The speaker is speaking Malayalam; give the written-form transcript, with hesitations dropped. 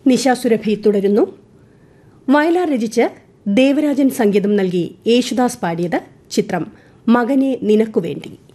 നിശാസുരഭി തുടരുന്നു. വയലാർ രചിച്ച് ദേവരാജൻ സംഗീതം നൽകി യേശുദാസ് പാടിയത്. ചിത്രം മകനെ നിനക്കുവേണ്ടി.